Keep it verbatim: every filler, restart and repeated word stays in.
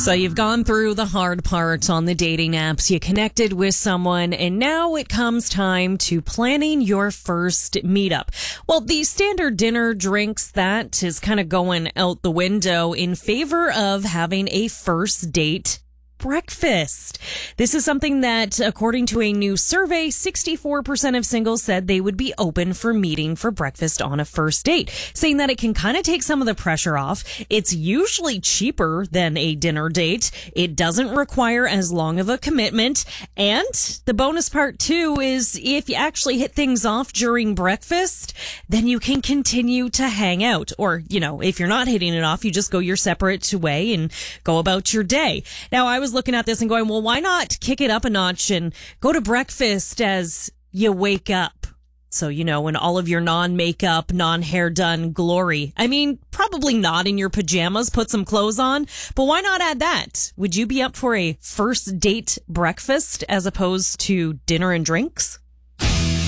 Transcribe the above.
So you've gone through the hard part on the dating apps. You connected with someone, and now it comes time to planning your first meetup. Well, the standard dinner, drinks, that is kind of going out the window in favor of having a first date breakfast. This is something that, according to a new survey, sixty-four percent of singles said they would be open for meeting for breakfast on a first date, saying that it can kind of take some of the pressure off. It's usually cheaper than a dinner date. It doesn't require as long of a commitment. And the bonus part, too, is if you actually hit things off during breakfast, then you can continue to hang out. Or, you know, if you're not hitting it off, you just go your separate way and go about your day. Now, I was looking at this and going, well, why not kick it up a notch and go to breakfast as you wake up? So, you know, in all of your non-makeup, non-hair done glory. I mean, probably not in your pajamas, put some clothes on, but why not add that? Would you be up for a first date breakfast as opposed to dinner and drinks?